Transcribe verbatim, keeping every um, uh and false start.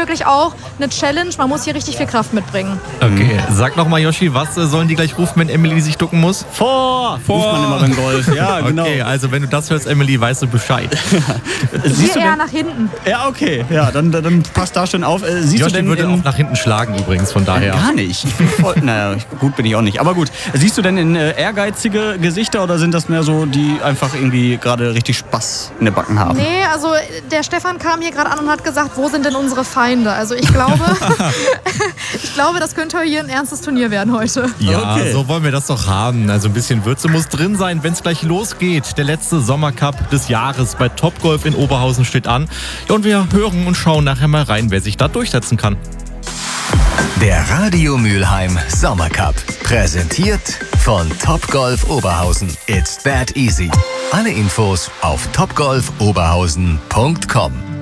wirklich auch eine Challenge. Man muss hier richtig viel Kraft mitbringen. Okay, sag nochmal, Yoshi, was äh, sollen die gleich rufen, wenn Emily sich ducken muss? Vor! Vor! Ruft man immer beim Golf. Ja, genau. Okay, also wenn du das hörst, Emily, weißt du Bescheid. Siehst hier du eher nach hinten. Ja, okay. Ja, dann, dann passt da schon auf. Äh, siehst Yoshi du denn würde in... auch nach hinten schlagen übrigens, von daher. Gar nicht. Ich bin voll... naja, gut bin ich auch nicht. Aber gut. Siehst du denn in äh, ehrgeizige Gesichter oder sind das mehr so, die einfach irgendwie gerade richtig Spaß in den Backen haben? Nee, also der Stefan kam hier gerade an und hat gesagt, wo sind denn unsere Feinde? Also ich glaube, ich glaube, das könnte hier ein ernstes Turnier werden heute. Ja, okay. So wollen wir das doch haben. Also ein bisschen Würze muss drin sein, wenn es gleich losgeht. Der letzte Sommercup des Jahres bei Topgolf in Oberhausen steht an. Ja, und wir hören und schauen nachher mal rein, wer sich da durchsetzen kann. Der Radio Mülheim Sommercup. Präsentiert von Topgolf Oberhausen. It's that easy. Alle Infos auf topgolf oberhausen punkt com.